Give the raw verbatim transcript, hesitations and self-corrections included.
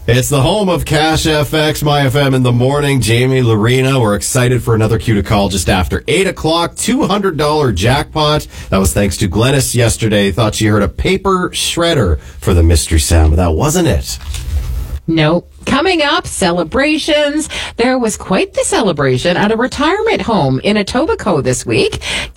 It's the home of Cash F X, My F M in the morning. Jamie, Lorena, we're excited for another cue to call just after eight o'clock. two hundred dollars jackpot. That was thanks to Glennis yesterday. Thought she heard a paper shredder for the mystery sound, but that wasn't it. Nope. Coming up, celebrations. There was quite the celebration at a retirement home in Etobicoke this week.